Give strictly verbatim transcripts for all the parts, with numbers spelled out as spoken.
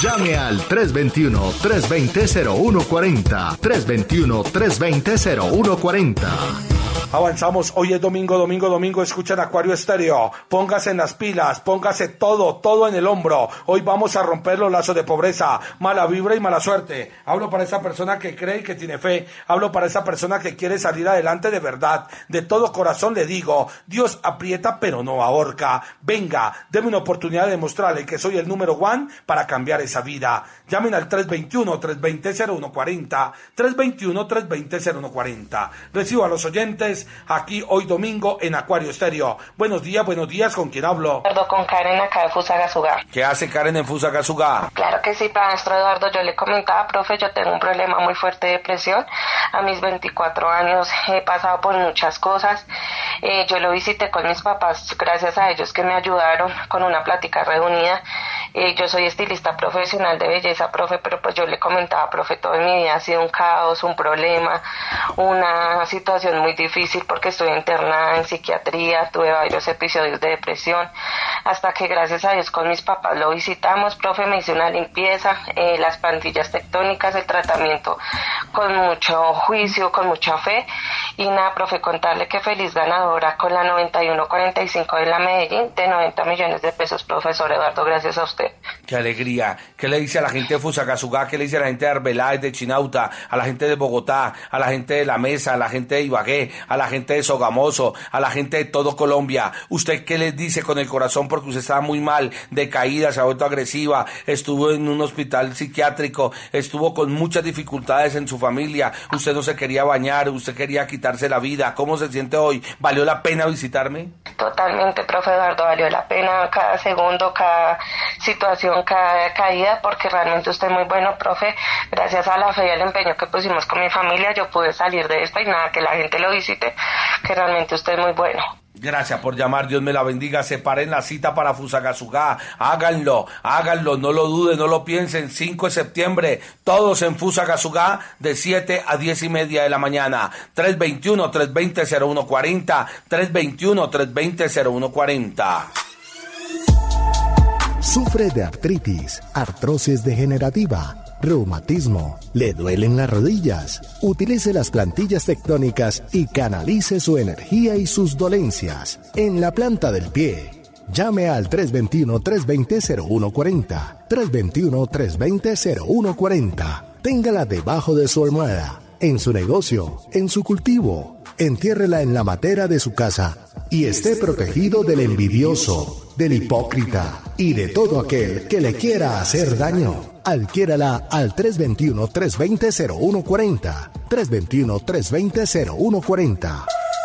Llame al tres dos uno, tres dos cero, cero uno cuatro cero, tres dos uno, tres dos cero, cero uno cuatro cero. Avanzamos, hoy es domingo, domingo, domingo, escuchan Acuario Estéreo, póngase en las pilas, póngase todo, todo en el hombro, hoy vamos a romper los lazos de pobreza, mala vibra y mala suerte, hablo para esa persona que cree y que tiene fe, hablo para esa persona que quiere salir adelante de verdad, de todo corazón le digo, Dios aprieta pero no ahorca, venga, deme una oportunidad de demostrarle que soy el número one para cambiar esa vida, llamen al tres dos uno, tres dos cero, cero uno cuatro cero, tres dos uno, tres dos cero, cero uno cuatro cero, recibo a los oyentes aquí hoy domingo en Acuario Estéreo. Buenos días, buenos días, ¿con quién hablo? Eduardo, con Karen acá de Fusagasugá. ¿Qué hace Karen en Fusagasugá? Claro que sí, maestro Eduardo, yo le comentaba, profe, yo tengo un problema muy fuerte de depresión. A mis veinticuatro años he pasado por muchas cosas. Eh, yo lo visité con mis papás, gracias a ellos que me ayudaron con una plática reunida. Eh, yo soy estilista profesional de belleza, profe, pero pues yo le comentaba, profe, todo en mi vida ha sido un caos, un problema, una situación muy difícil porque estoy internada en psiquiatría, tuve varios episodios de depresión, hasta que gracias a Dios con mis papás lo visitamos, profe, me hice una limpieza, eh, las plantillas tectónicas, el tratamiento con mucho juicio, con mucha fe, y nada, profe, contarle que feliz ganadora con la noventa y uno cuarenta y cinco de la Medellín de noventa millones de pesos, profesor Eduardo, gracias a usted. Qué alegría. ¿Qué le dice a la gente de Fusagasugá? ¿Qué le dice a la gente de Arbeláez, de Chinauta, a la gente de Bogotá, a la gente de La Mesa, a la gente de Ibagué, a la gente de Sogamoso, a la gente de todo Colombia? ¿Usted qué les dice con el corazón? Porque usted estaba muy mal, decaída, se ha vuelto agresiva, estuvo en un hospital psiquiátrico, estuvo con muchas dificultades en su familia, usted no se quería bañar, usted quería quitarse la vida. ¿Cómo se siente hoy? ¿Valió la pena visitarme? Totalmente, profe Eduardo, valió la pena cada segundo, cada situación, cada caída, porque realmente usted es muy bueno, profe. Gracias a la fe y al empeño que pusimos con mi familia, yo pude salir de esta y nada, que la gente lo visite, que realmente usted es muy bueno. Gracias por llamar, Dios me la bendiga. Separen la cita para Fusagasugá, háganlo, háganlo, no lo duden, no lo piensen. Cinco de septiembre, todos en Fusagasugá de siete a diez y media de la mañana. tres dos uno, tres dos cero, cero uno cuatro cero, tres dos uno, tres dos cero, cero uno cuatro cero. Sufre de artritis, artrosis degenerativa, reumatismo, le duelen las rodillas. Utilice las plantillas tectónicas y canalice su energía y sus dolencias en la planta del pie. Llame al tres dos uno, tres dos cero, cero uno cuatro cero, tres dos uno, tres dos cero, cero uno cuatro cero. Téngala debajo de su almohada, en su negocio, en su cultivo. Entiérrela en la matera de su casa y esté protegido del envidioso, del hipócrita y de todo aquel que le quiera hacer daño. Adquiérala al tres dos uno, tres dos cero, cero uno cuatro cero, tres dos uno, tres dos cero, cero uno cuatro cero.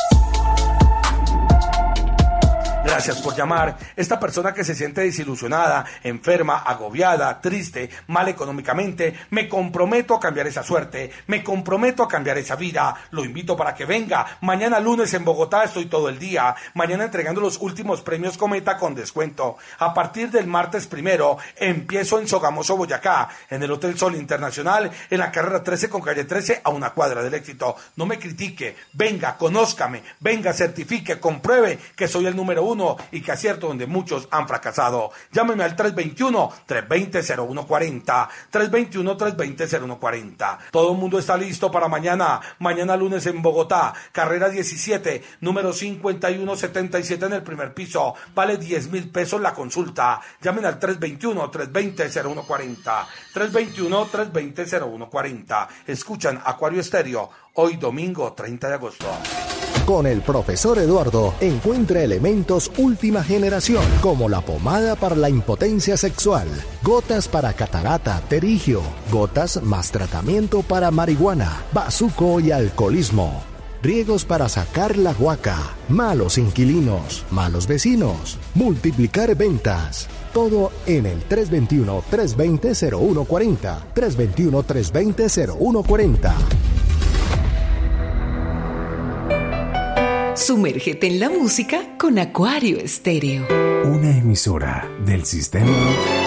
Gracias por llamar. Esta persona que se siente desilusionada, enferma, agobiada, triste, mal económicamente, me comprometo a cambiar esa suerte, me comprometo a cambiar esa vida. Lo invito para que venga. Mañana lunes en Bogotá estoy todo el día. Mañana entregando los últimos premios Cometa con descuento. A partir del martes primero empiezo en Sogamoso, Boyacá, en el Hotel Sol Internacional, en la carrera trece con calle trece a una cuadra del Éxito. No me critique, venga, conózcame, venga, certifique, compruebe que soy el número uno y que acierto donde muchos han fracasado. Llámeme al tres dos uno, tres dos cero, cero uno cuatro cero, tres dos uno, tres dos cero, cero uno cuatro cero. Todo el mundo está listo para mañana, mañana lunes en Bogotá, carrera diecisiete, número cincuenta y uno setenta y siete en el primer piso, vale diez mil pesos la consulta. Llamen al tres dos uno, tres dos cero, cero uno cuatro cero, tres dos uno, tres dos cero, cero uno cuatro cero. Escuchan Acuario Estéreo, hoy domingo treinta de agosto. Con el profesor Eduardo encuentra elementos última generación como la pomada para la impotencia sexual, gotas para catarata, terigio, gotas más tratamiento para marihuana, bazuco y alcoholismo, riegos para sacar la guaca, malos inquilinos, malos vecinos, multiplicar ventas. Todo en el tres dos uno, tres dos cero, cero uno cuatro cero, tres dos uno, tres dos cero, cero uno cuatro cero. Sumérgete en la música con Acuario Estéreo. Una emisora del sistema